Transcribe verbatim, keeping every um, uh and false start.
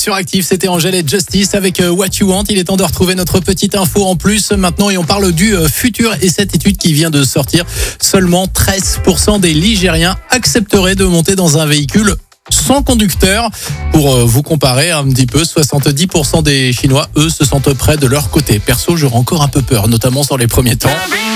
sur Active, c'était Angèle et Justice avec What You Want. Il est temps de retrouver notre petite info en plus maintenant et on parle du futur et cette étude qui vient de sortir. Seulement treize pour cent des Ligériens accepteraient de monter dans un véhicule sans conducteur. Pour vous comparer un petit peu, soixante-dix pour cent des Chinois, eux, se sentent prêts de leur côté. Perso, j'aurais encore un peu peur, notamment sur les premiers temps.